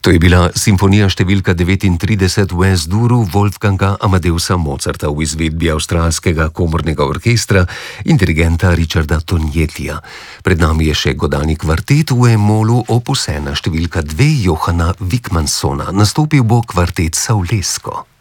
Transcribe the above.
To je bila simfonija številka 39 v S-duru Wolfganga Amadeusa Mozarta v izvedbi avstralskega komornega orkestra in dirigenta Richarda Tognetija. Pred nami je še godalni kvartet v E-molu opus 1 številka 2 Johana Wickmansona. Nastopil bo kvartet Saulesko.